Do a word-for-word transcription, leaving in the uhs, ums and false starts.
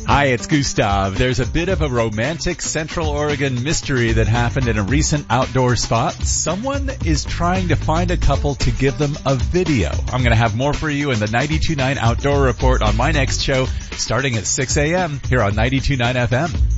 Hi, it's Gustav. There's a bit of a romantic Central Oregon mystery that happened in a recent outdoor spot. Someone is trying to find a couple to give them a video. I'm going to have more for you in the ninety-two point nine Outdoor Report on my next show starting at six a.m. here on ninety-two point nine F M.